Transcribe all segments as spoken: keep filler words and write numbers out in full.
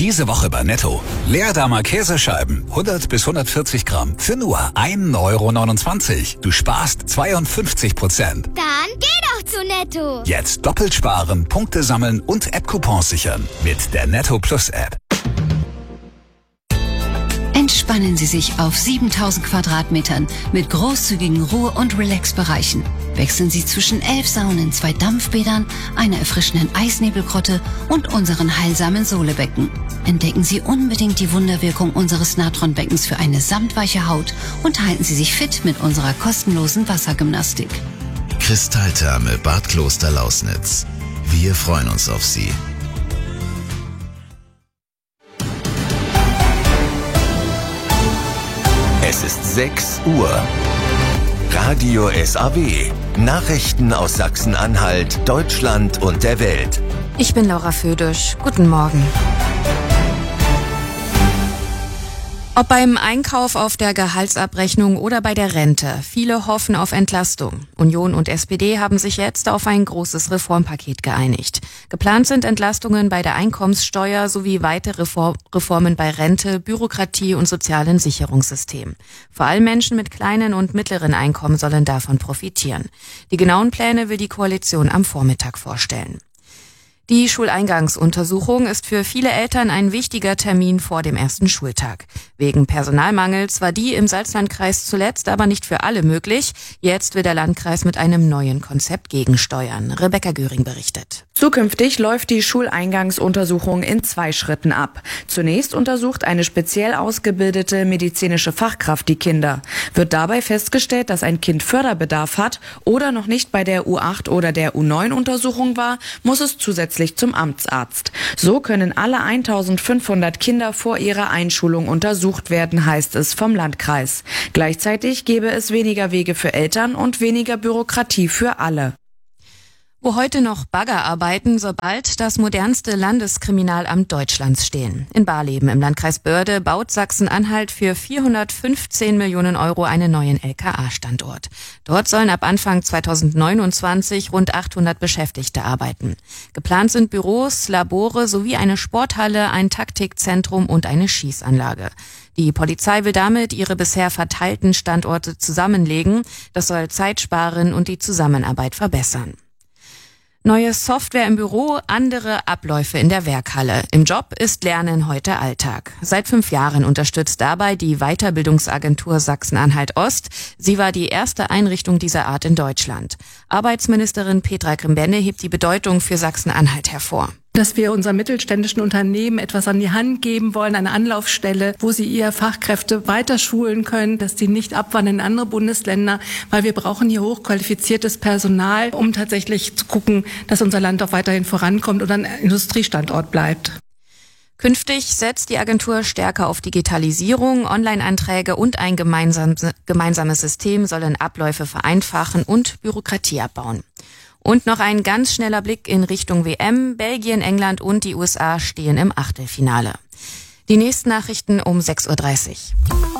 Diese Woche bei Netto. Leerdamer Käsescheiben, hundert bis hundertvierzig Gramm, für nur ein Euro neunundzwanzig. Du sparst zweiundfünfzig Prozent. Dann geh doch zu Netto. Jetzt doppelt sparen, Punkte sammeln und App-Coupons sichern. Mit der Netto Plus App. Entspannen Sie sich auf siebentausend Quadratmetern mit großzügigen Ruhe- und Relax-Bereichen. Wechseln Sie zwischen elf Saunen, zwei Dampfbädern, einer erfrischenden Eisnebelgrotte und unseren heilsamen Sohlebecken. Entdecken Sie unbedingt die Wunderwirkung unseres Natronbeckens für eine samtweiche Haut und halten Sie sich fit mit unserer kostenlosen Wassergymnastik. Kristalltherme Bad Kloster Lausnitz. Wir freuen uns auf Sie. Es ist sechs Uhr. Radio S A W. Nachrichten aus Sachsen-Anhalt, Deutschland und der Welt. Ich bin Laura Födisch. Guten Morgen. Ob beim Einkauf, auf der Gehaltsabrechnung oder bei der Rente, viele hoffen auf Entlastung. Union und S P D haben sich jetzt auf ein großes Reformpaket geeinigt. Geplant sind Entlastungen bei der Einkommenssteuer sowie weitere Reformen bei Rente, Bürokratie und sozialen Sicherungssystem. Vor allem Menschen mit kleinen und mittleren Einkommen sollen davon profitieren. Die genauen Pläne will die Koalition am Vormittag vorstellen. Die Schuleingangsuntersuchung ist für viele Eltern ein wichtiger Termin vor dem ersten Schultag. Wegen Personalmangels war die im Salzlandkreis zuletzt aber nicht für alle möglich. Jetzt will der Landkreis mit einem neuen Konzept gegensteuern. Rebecca Göring berichtet. Zukünftig läuft die Schuleingangsuntersuchung in zwei Schritten ab. Zunächst untersucht eine speziell ausgebildete medizinische Fachkraft die Kinder. Wird dabei festgestellt, dass ein Kind Förderbedarf hat oder noch nicht bei der U acht oder der U neun Untersuchung war, muss es zusätzlich zum Amtsarzt. So können alle eintausendfünfhundert Kinder vor ihrer Einschulung untersucht werden, heißt es vom Landkreis. Gleichzeitig gäbe es weniger Wege für Eltern und weniger Bürokratie für alle. Wo heute noch Bagger arbeiten, soll bald das modernste Landeskriminalamt Deutschlands stehen. In Barleben im Landkreis Börde baut Sachsen-Anhalt für vierhundertfünfzehn Millionen Euro einen neuen L K A-Standort. Dort sollen ab Anfang zweitausendneunundzwanzig rund achthundert Beschäftigte arbeiten. Geplant sind Büros, Labore sowie eine Sporthalle, ein Taktikzentrum und eine Schießanlage. Die Polizei will damit ihre bisher verteilten Standorte zusammenlegen. Das soll Zeit sparen und die Zusammenarbeit verbessern. Neue Software im Büro, andere Abläufe in der Werkhalle. Im Job ist Lernen heute Alltag. Seit fünf Jahren unterstützt dabei die Weiterbildungsagentur Sachsen-Anhalt Ost. Sie war die erste Einrichtung dieser Art in Deutschland. Arbeitsministerin Petra Grimbenne hebt die Bedeutung für Sachsen-Anhalt hervor. Dass wir unseren mittelständischen Unternehmen etwas an die Hand geben wollen, eine Anlaufstelle, wo sie ihre Fachkräfte weiterschulen können, dass die nicht abwandern in andere Bundesländer, weil wir brauchen hier hochqualifiziertes Personal, um tatsächlich zu gucken, dass unser Land auch weiterhin vorankommt und ein Industriestandort bleibt. Künftig setzt die Agentur stärker auf Digitalisierung, Online-Anträge und ein gemeinsames, gemeinsames System sollen Abläufe vereinfachen und Bürokratie abbauen. Und noch ein ganz schneller Blick in Richtung W M. Belgien, England und die U S A stehen im Achtelfinale. Die nächsten Nachrichten um sechs Uhr dreißig.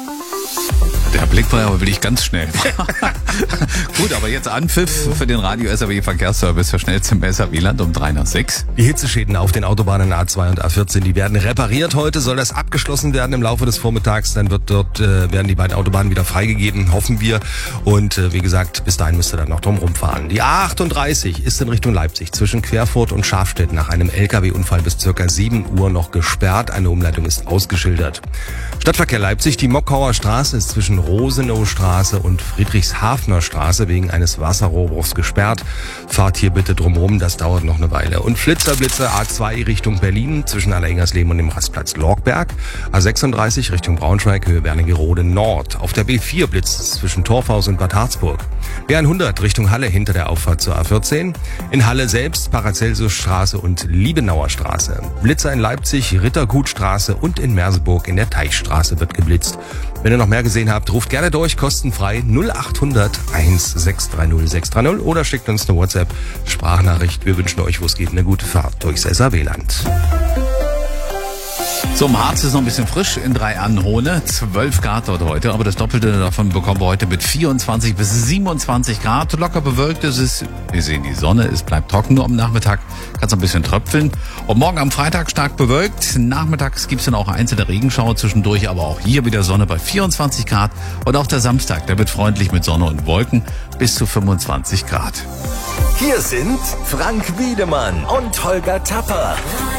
Der Blick war aber wirklich ganz schnell. Gut, aber jetzt Anpfiff für den Radio S A W Verkehrsservice für schnell zum S A W-Land um drei nach sechs. Die Hitzeschäden auf den Autobahnen A zwei und A vierzehn, die werden repariert. Heute soll das abgeschlossen werden im Laufe des Vormittags. Dann wird dort äh, werden die beiden Autobahnen wieder freigegeben, hoffen wir. Und äh, wie gesagt, bis dahin müsst ihr dann noch drum rumfahren. Die A achtunddreißig ist in Richtung Leipzig zwischen Querfurt und Schafstedt nach einem L K W-Unfall bis circa sieben Uhr noch gesperrt. Eine Umleitung ist ausgeschildert. Stadtverkehr Leipzig, die Mockauer Straße ist zwischen Rosenaustraße und Friedrichshafener Straße wegen eines Wasserrohrbruchs gesperrt. Fahrt hier bitte drumherum, das dauert noch eine Weile. Und Flitzer, Blitzer A zwei Richtung Berlin zwischen Alleringers-Leben und dem Rastplatz Lorgberg. A sechsunddreißig Richtung Braunschweig, Höhe Wernigerode Nord. Auf der B vier blitzt zwischen Torfhaus und Bad Harzburg. B hundert Richtung Halle hinter der Auffahrt zur A vierzehn. In Halle selbst Paracelsusstraße und Liebenauer Straße. Blitzer in Leipzig, Rittergutstraße und in Merseburg in der Teichstraße wird geblitzt. Wenn ihr noch mehr gesehen habt, ruft gerne durch, kostenfrei null acht hundert eins sechs drei null sechs drei null oder schickt uns eine WhatsApp-Sprachnachricht. Wir wünschen euch, wo es geht, eine gute Fahrt durchs S A W-Land. So, im Harz ist noch ein bisschen frisch in Drei-Anhone. zwölf Grad dort heute, aber das Doppelte davon bekommen wir heute mit vierundzwanzig bis siebenundzwanzig Grad. Locker bewölkt ist es. Wir sehen die Sonne, es bleibt trocken nur am Nachmittag. Kann es ein bisschen tröpfeln. Und morgen am Freitag stark bewölkt. Nachmittags gibt es dann auch einzelne Regenschauer zwischendurch, aber auch hier wieder Sonne bei vierundzwanzig Grad. Und auch der Samstag, der wird freundlich mit Sonne und Wolken bis zu fünfundzwanzig Grad. Hier sind Frank Wiedemann und Holger Tapper.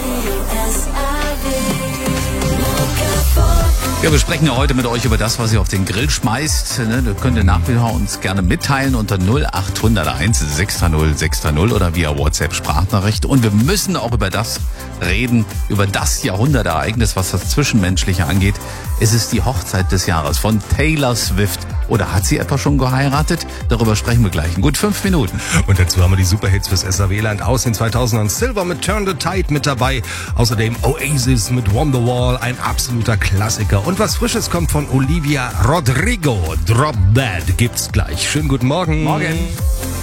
Ja, wir sprechen ja heute mit euch über das, was ihr auf den Grill schmeißt. Ne, das könnt ihr nach wie vor uns gerne mitteilen unter null acht null eins sechs null sechs null oder via WhatsApp Sprachnachricht. Und wir müssen auch über das reden, über das Jahrhundertereignis, was das Zwischenmenschliche angeht. Es ist die Hochzeit des Jahres von Taylor Swift. Oder hat sie etwa schon geheiratet? Darüber sprechen wir gleich in gut fünf Minuten. Und dazu haben wir die Superhits fürs S A W-Land aus den zweitausendern. Silver mit Turn the Tide mit dabei. Außerdem Oasis mit Wonderwall, ein absoluter Klassiker. Und was Frisches kommt von Olivia Rodrigo. Drop Dead gibt's gleich. Schönen guten Morgen. Morgen.